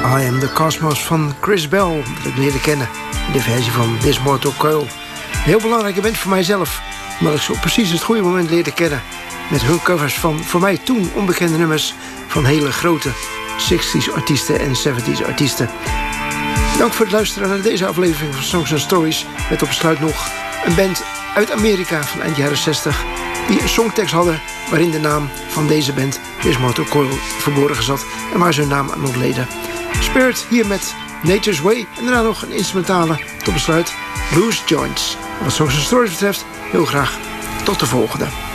I Am The Cosmos van Chris Bell, dat ik leerde kennen in de versie van This Mortal Coil. Een heel belangrijke band voor mijzelf, omdat ik ze op precies het goede moment leerde kennen met hun covers van voor mij toen onbekende nummers van hele grote 60s artiesten en 70s artiesten. Dank voor het luisteren naar deze aflevering van Songs and Stories, met op besluit nog een band uit Amerika van eind jaren 60... die een songtekst hadden waarin de naam van deze band, This Mortal Coil, verborgen zat en waar ze hun naam aan ontleden. Spirit hier met Nature's Way en daarna nog een instrumentale tot besluit, Loose Joints. Wat Songs and Stories betreft, heel graag tot de volgende.